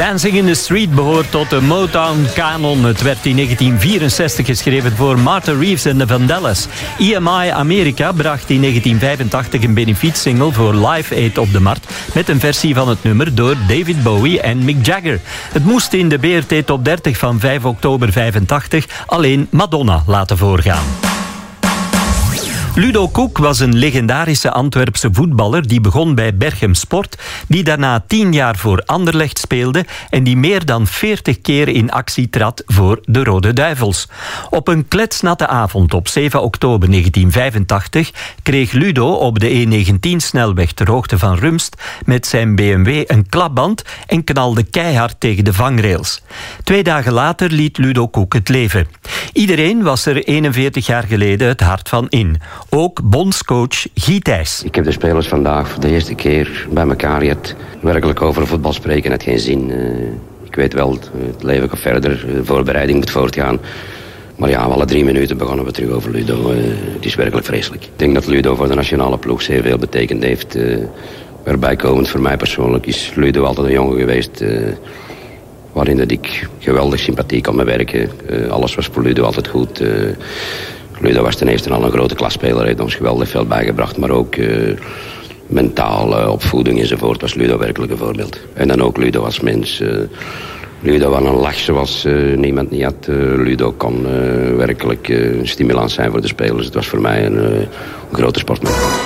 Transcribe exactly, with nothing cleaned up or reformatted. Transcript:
Dancing in the Street behoort tot de Motown-kanon. Het werd in negentien vierenzestig geschreven voor Martha Reeves en de Vandellas. E M I Amerika bracht in negentien vijfentachtig een benefietsingle voor Live Aid op de markt met een versie van het nummer door David Bowie en Mick Jagger. Het moest in de B R T Top dertig van vijf oktober vijfentachtig alleen Madonna laten voorgaan. Ludo Koek was een legendarische Antwerpse voetballer die begon bij Berchem Sport, die daarna tien jaar voor Anderlecht speelde en die meer dan veertig keer in actie trad voor de Rode Duivels. Op een kletsnatte avond op zeven oktober negentien vijfentachtig kreeg Ludo op de E negentien-snelweg ter hoogte van Rumst met zijn B M W een klapband en knalde keihard tegen de vangrails. Twee dagen later liet Ludo Koek het leven. Iedereen was er eenenveertig jaar geleden het hart van in. Ook bondscoach Guy Thijs. Ik heb de spelers vandaag voor de eerste keer bij elkaar gehad. Werkelijk over voetbal spreken had geen zin. Uh, ik weet wel, het leven gaat verder. De voorbereiding moet voortgaan. Maar ja, alle drie minuten begonnen we terug over Ludo. Uh, het is werkelijk vreselijk. Ik denk dat Ludo voor de nationale ploeg zeer veel betekend heeft. Uh, erbij komend voor mij persoonlijk is Ludo altijd een jongen geweest... Uh, waarin dat ik geweldig sympathie kon mee werken. Uh, alles was voor Ludo altijd goed. Uh, Ludo was ten eerste al een grote klasspeler, heeft ons geweldig veel bijgebracht, maar ook uh, mentaal, uh, opvoeding enzovoort was Ludo werkelijk een voorbeeld. En dan ook Ludo als mens. Uh, Ludo had een lach zoals uh, niemand niet had. Uh, Ludo kon uh, werkelijk uh, een stimulans zijn voor de spelers. Het was voor mij een, uh, een grote sportman.